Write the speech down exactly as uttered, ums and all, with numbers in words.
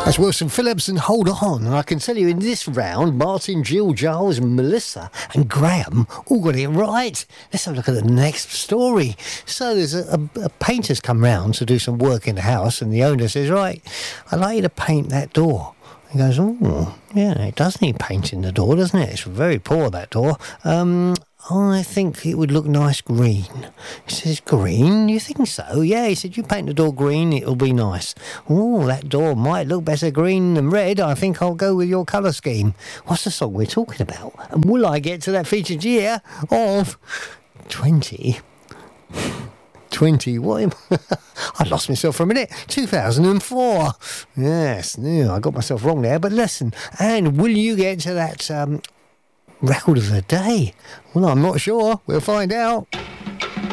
That's Wilson Phillips and Hold On. And I can tell you in this round, Martin, Jill, Giles, Melissa and Graham all got it right. Let's have a look at the next story. So there's a, a, a painter's come round to do some work in the house, and the owner says, right, I'd like you to paint that door. He goes, oh, yeah, it does need painting, the door, doesn't it? It's very poor, that door. Um... I think it would look nice green. He says, green? You think so? Yeah, he said, you paint the door green, it'll be nice. Oh, that door might look better green than red. I think I'll go with your colour scheme. What's the song we're talking about? And will I get to that featured year of twenty? twenty, what am I? I lost myself for a minute. two thousand four. Yes, no, I got myself wrong there, but listen. And will you get to that um, record of the day? Well, I'm not sure. We'll find out.